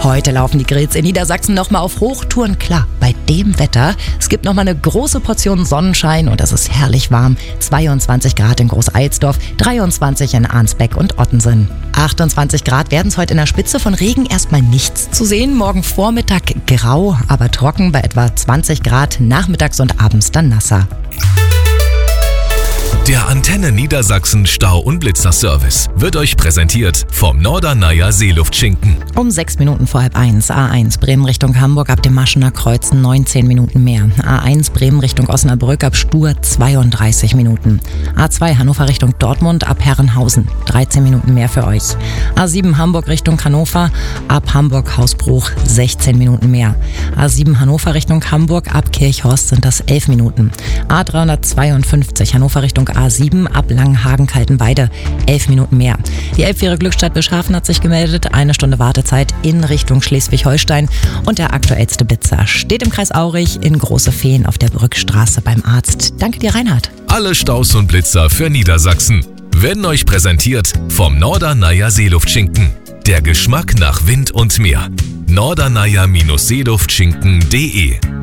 Heute laufen die Grills in Niedersachsen nochmal auf Hochtouren. Klar, bei dem Wetter. Es gibt nochmal eine große Portion Sonnenschein und es ist herrlich warm. 22 Grad in Groß-Eilsdorf, 23 in Arnsbeck und Ottensen. 28 Grad werden es heute in der Spitze, von Regen erstmal nichts zu sehen. Morgen Vormittag grau, aber trocken bei etwa 20 Grad, nachmittags und abends dann nasser. Der Antenne Niedersachsen Stau- und Blitzerservice wird euch präsentiert vom Norderneier Seeluftschinken. Um 6 Minuten vor halb 1, A1 Bremen Richtung Hamburg ab dem Maschener Kreuzen 19 Minuten mehr. A1 Bremen Richtung Osnabrück ab Stur 32 Minuten. A2 Hannover Richtung Dortmund ab Herrenhausen 13 Minuten mehr für euch. A7 Hamburg Richtung Hannover ab Hamburg-Hausbruch 16 Minuten mehr. A7 Hannover Richtung Hamburg ab Kirchhorst sind das 11 Minuten. A352 Hannover Richtung A7 ab Langenhagen-Kaltenweide 11 Minuten mehr. Die Elbfähre Glückstadt Bischhafen hat sich gemeldet. 1 Stunde Wartezeit in Richtung Schleswig-Holstein. Und der aktuellste Blitzer steht im Kreis Aurich in Große Feen auf der Brückstraße beim Arzt. Danke dir, Reinhard. Alle Staus und Blitzer für Niedersachsen werden euch präsentiert vom Norderneier Seeluftschinken. Der Geschmack nach Wind und Meer. norderneier-seeluftschinken.de